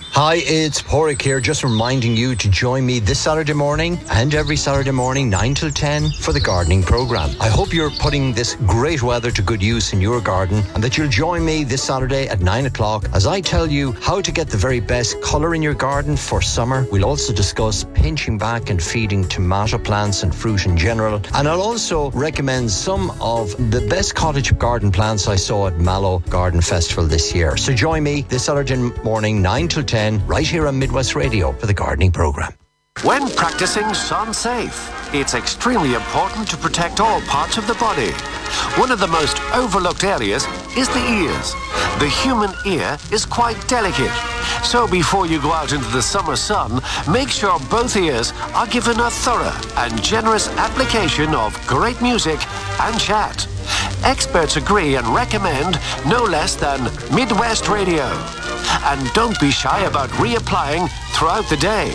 Hi, it's Porrick here, just reminding you to join me this Saturday morning and every Saturday morning 9 till 10 for the gardening programme. I hope you're putting this great weather to good use in your garden and that you'll join me this Saturday at 9 o'clock as I tell you how to get the very best colour in your garden for summer. We'll also discuss pinching back and feeding tomato plants and fruit in general. And I'll also recommend some of the best cottage garden plants I saw at Mallow Garden Festival this year. So join me this Saturday morning 9 till 10 right here on Midwest Radio for the gardening programme. When practicing Sun Safe, it's extremely important to protect all parts of the body. One of the most overlooked areas is the ears. The human ear is quite delicate. So before you go out into the summer sun, make sure both ears are given a thorough and generous application of great music and chat. Experts agree and recommend no less than Midwest Radio. And don't be shy about reapplying throughout the day.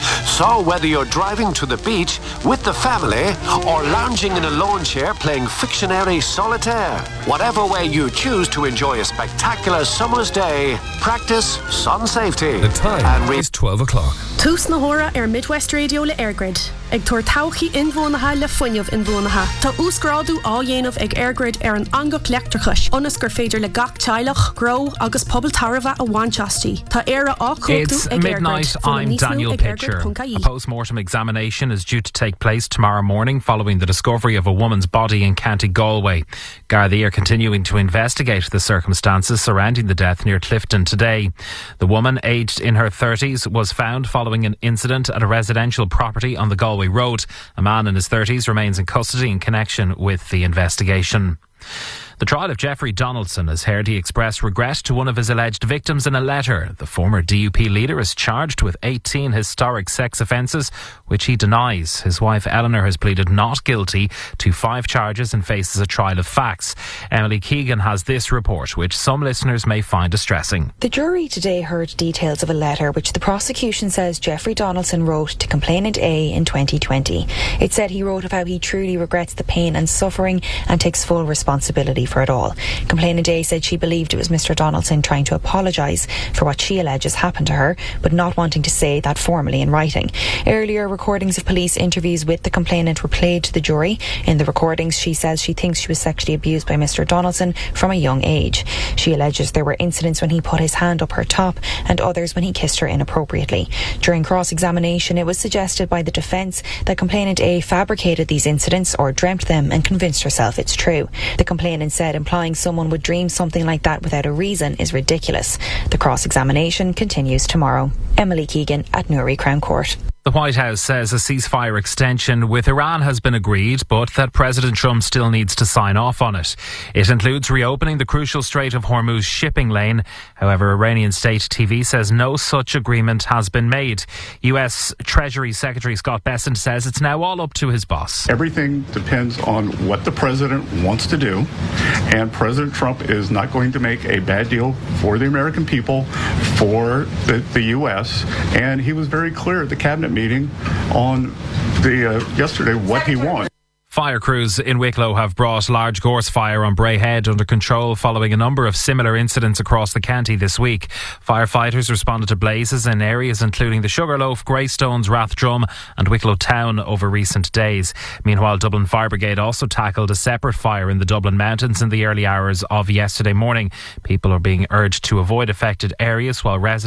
So whether you're driving to the beach with the family or lounging in a lawn chair playing Fictionary Solitaire, whatever way you choose to enjoy a spectacular summer's day, practice sun safety. The time is 12 o'clock. Tús na hora Midwest Radio le Airgrid. Ag tuair tauchaí inmhónatha le fuinneamh inmhónatha. Tá úsgrádu á dhéanamh ag Airgrid an angach leachtrachais. Onas gur féidir le gach teilech, grow agus pobl tarva a Wanchastí. Tá éire á It's midnight. I'm Daniel Pitcher. A post-mortem examination is due to take place tomorrow morning following the discovery of a woman's body in County Galway. Gardaí are continuing to investigate the circumstances surrounding the death near Clifton today. The woman, aged in her 30s, was found following an incident at a residential property on the Galway Road. A man in his 30s remains in custody in connection with the investigation. The trial of Jeffrey Donaldson has heard he expressed regret to one of his alleged victims in a letter. The former DUP leader is charged with 18 historic sex offences, which he denies. His wife Eleanor has pleaded not guilty to 5 charges and faces a trial of facts. Emily Keegan has this report, which some listeners may find distressing. The jury today heard details of a letter which the prosecution says Jeffrey Donaldson wrote to complainant A in 2020. It said he wrote of how he truly regrets the pain and suffering and takes full responsibility for it all. Complainant A said she believed it was Mr. Donaldson trying to apologise for what she alleges happened to her, but not wanting to say that formally in writing. Earlier recordings of police interviews with the complainant were played to the jury. In the recordings, she says she thinks she was sexually abused by Mr. Donaldson from a young age. She alleges there were incidents when he put his hand up her top and others when he kissed her inappropriately. During cross-examination, it was suggested by the defence that complainant A fabricated these incidents or dreamt them and convinced herself it's true. The complainant said implying someone would dream something like that without a reason is ridiculous. The cross-examination continues tomorrow. Emily Keegan at Newry Crown Court. The White House says a ceasefire extension with Iran has been agreed, but that President Trump still needs to sign off on it. It includes reopening the crucial Strait of Hormuz shipping lane. However, Iranian state TV says no such agreement has been made. US Treasury Secretary Scott Bessent says it's now all up to his boss. Everything depends on what the president wants to do, and President Trump is not going to make a bad deal for the American people, for the US, and he was very clear at the cabinet meeting on the yesterday what he wants. Fire crews in Wicklow have brought large gorse fire on Bray Head under control following a number of similar incidents across the county this week. Firefighters responded to blazes in areas including the Sugarloaf, Greystones, Rathdrum and Wicklow Town over recent days. Meanwhile, Dublin Fire Brigade also tackled a separate fire in the Dublin Mountains in the early hours of yesterday morning. People are being urged to avoid affected areas while residents